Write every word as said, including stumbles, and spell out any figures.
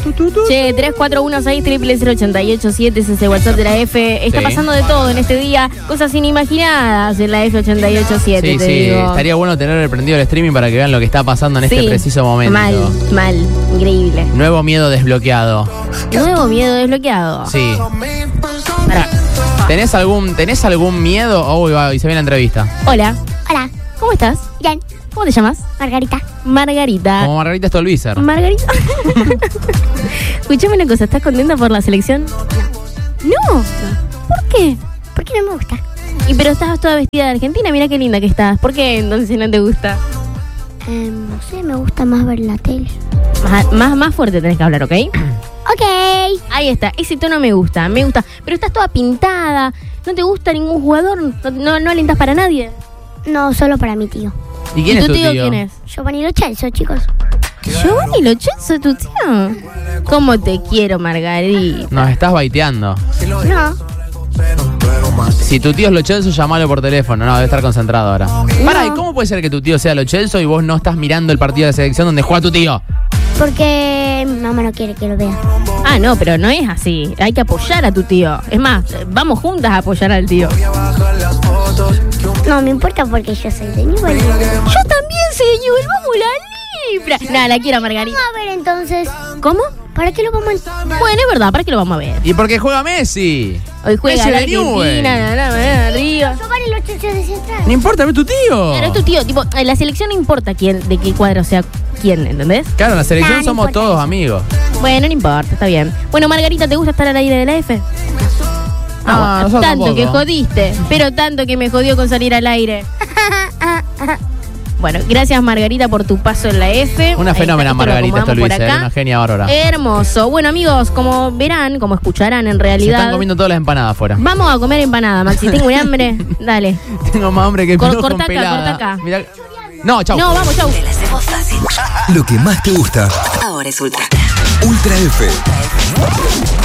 Che, tres cuatro uno seis, cero cero cero, ocho ocho siete es ese WhatsApp de la F. Está Sí. pasando de todo en este día. Cosas inimaginadas en la F ochenta y ocho siete, Sí, te sí, digo. estaría bueno tener prendido el streaming para que vean lo que está pasando en este Sí, preciso momento. Mal, mal, increíble. Nuevo miedo desbloqueado. Nuevo miedo desbloqueado. Sí. Pará. ¿Tenés algún, ¿Tenés algún miedo? Oh, uy, va, y se viene la entrevista. Hola, Hola, ¿cómo estás? bien, ¿Cómo te llamas? Margarita. Margarita. Como Margarita Stolbizer. Margarita. Escuchame una cosa, ¿estás contenta por la selección? No. ¿Por qué? ¿Por qué no me gusta? Y pero estás toda vestida de Argentina, mira qué linda que estás. ¿Por qué entonces no te gusta? Eh, no sé, me gusta más ver la tele. Más, más, más fuerte tenés que hablar, ¿ok? Ok. Ahí está, ese tono me gusta, me gusta. Pero estás toda pintada, ¿no te gusta ningún jugador? ¿No, no, no alentas para nadie? No, solo para mi tío. ¿Y quién ¿Y es tu tu tío, tío? quién es? Giovanni Lo Celso, chicos. Giovanni Lo Celso, tu tío. ¿Cómo te quiero, Margarita? Nos estás baiteando. No. Si tu tío es Lo Celso, llamalo por teléfono. No, debe estar concentrado ahora. Pará, ¿y cómo puede ser que tu tío sea Lo Celso y vos no estás mirando el partido de la selección donde juega tu tío? Porque mi mamá no quiere que lo vea. Ah, no, pero no es así. Hay que apoyar a tu tío. Es más, vamos juntas a apoyar al tío. No me importa porque yo soy de Newell. Yo también soy de Newell, vamos la Libra. No, la quiero, Margarita. Vamos a ver entonces. ¿Cómo? ¿Para qué lo vamos a...? Bueno, es verdad, ¿para qué lo vamos a ver? ¿Y por qué juega Messi? Hoy juega Messi la de Newell. Argentina, na, na, na, arriba. Giovanni Lo Celso de central. No importa, es tu tío. Claro, es tu tío, tipo, en la selección no importa quién, de qué cuadro sea quién, ¿entendés? Claro, en la selección Nah, no somos importa todos eso. amigos. Bueno, no importa, está bien. Bueno, Margarita, ¿te gusta estar al aire de la F? Ah, bueno, nosotros tanto tampoco. que jodiste, pero tanto que me jodió con salir al aire. Bueno, gracias Margarita por tu paso en la F. Una Ahí fenómena está, esto lo Margarita acomodamos por Stolbizer, acá. una genia bárbara. Hermoso. Bueno, amigos, como verán, como escucharán en Se realidad, están comiendo todas las empanadas afuera. vamos a comer empanada, Maxi. Tengo un hambre. Dale. Tengo más hambre que Cor- pino con corta acá, pelada. corta acá. Mirá- No, chau. No, vamos, chau. Te la hacemos fácil. Lo que más te gusta. Ahora es Ultra. Ultra F.